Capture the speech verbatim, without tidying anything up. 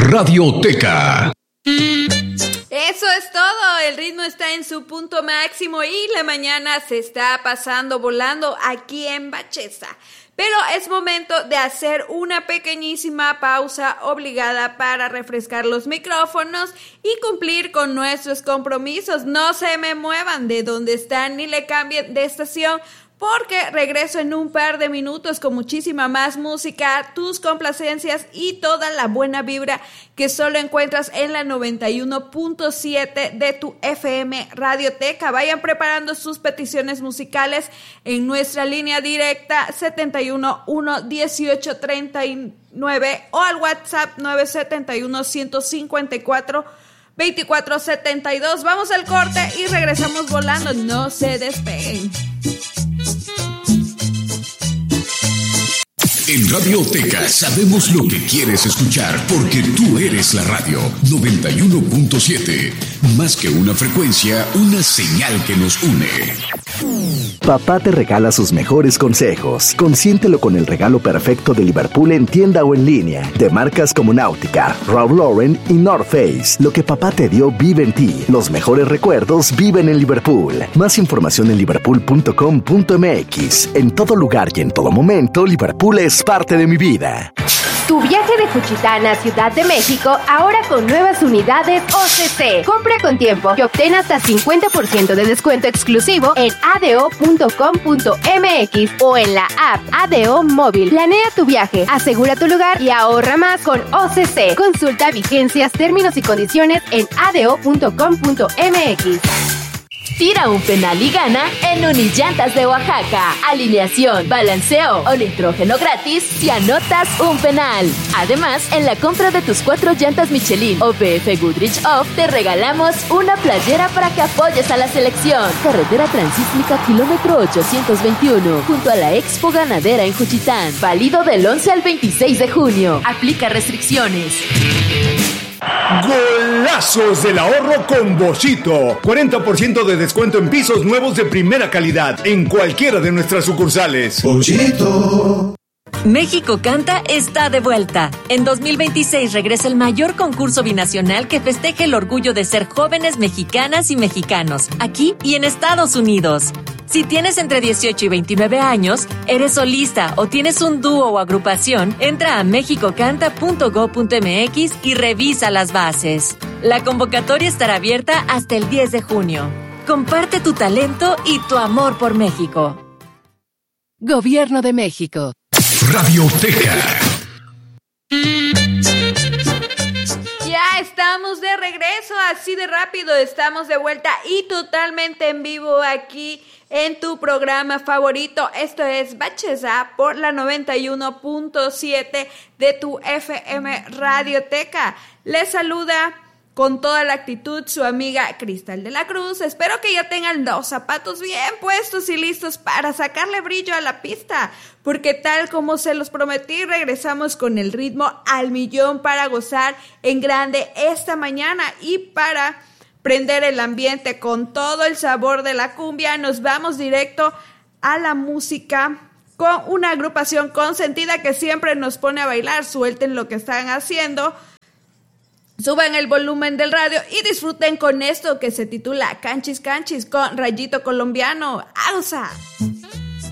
Radioteca. Eso es todo, el ritmo está en su punto máximo y la mañana se está pasando volando aquí en Bacheza. Pero es momento de hacer una pequeñísima pausa obligada para refrescar los micrófonos y cumplir con nuestros compromisos. No se me muevan de donde están ni le cambien de estación, porque regreso en un par de minutos con muchísima más música, tus complacencias y toda la buena vibra que solo encuentras en la noventa y uno punto siete de tu F M Radioteca. Vayan preparando sus peticiones musicales en nuestra línea directa setenta y uno, uno, dieciocho, treinta y nueve o al WhatsApp nueve siete uno, ciento cincuenta y cuatro, veinticuatro setenta y dos. Vamos al corte y regresamos volando. No se despeguen. En Radioteca sabemos lo que quieres escuchar porque tú eres la radio. noventa y uno punto siete. Más que una frecuencia, una señal que nos une. Papá te regala sus mejores consejos. Consiéntelo con el regalo perfecto de Liverpool en tienda o en línea. De marcas como Náutica, Ralph Lauren y North Face. Lo que papá te dio vive en ti. Los mejores recuerdos viven en Liverpool. Más información en liverpool punto com punto m x. En todo lugar y en todo momento, Liverpool es parte de mi vida. Tu viaje de Juchitán a Ciudad de México ahora con nuevas unidades O C C. Compra con tiempo y obtén hasta cincuenta por ciento de descuento exclusivo en a d o punto com punto m x o en la app A D O Móvil. Planea tu viaje, asegura tu lugar y ahorra más con O C C. Consulta vigencias, términos y condiciones en a d o punto com punto m x. Tira un penal y gana en Unillantas de Oaxaca. Alineación, balanceo o nitrógeno gratis si anotas un penal. Además, en la compra de tus cuatro llantas Michelin o B F Goodrich Off, te regalamos una playera para que apoyes a la selección. Carretera Transísmica, kilómetro ochocientos veintiuno, junto a la Expo Ganadera en Juchitán. Válido del once al veintiséis de junio. Aplica restricciones. Golazos del ahorro con Boschito. cuarenta por ciento de descuento en pisos nuevos de primera calidad en cualquiera de nuestras sucursales. Boschito. México Canta está de vuelta. En dos mil veintiséis regresa el mayor concurso binacional que festeje el orgullo de ser jóvenes mexicanas y mexicanos, aquí y en Estados Unidos. Si tienes entre dieciocho y veintinueve años, eres solista o tienes un dúo o agrupación, entra a mexico canta punto gob punto m x y revisa las bases. La convocatoria estará abierta hasta el diez de junio. Comparte tu talento y tu amor por México. Gobierno de México. Radioteca. Ya estamos de regreso, así de rápido estamos de vuelta y totalmente en vivo aquí en tu programa favorito. Esto es Bacheza por la noventa y uno punto siete de tu F M Radioteca. Les saluda con toda la actitud su amiga Cristal de la Cruz. Espero que ya tengan los zapatos bien puestos y listos para sacarle brillo a la pista, porque tal como se los prometí, regresamos con el ritmo al millón para gozar en grande esta mañana. Y para prender el ambiente con todo el sabor de la cumbia, nos vamos directo a la música con una agrupación consentida que siempre nos pone a bailar. Suelten lo que están haciendo, suban el volumen del radio y disfruten con esto que se titula Canchis Canchis con Rayito Colombiano. ¡Ausa!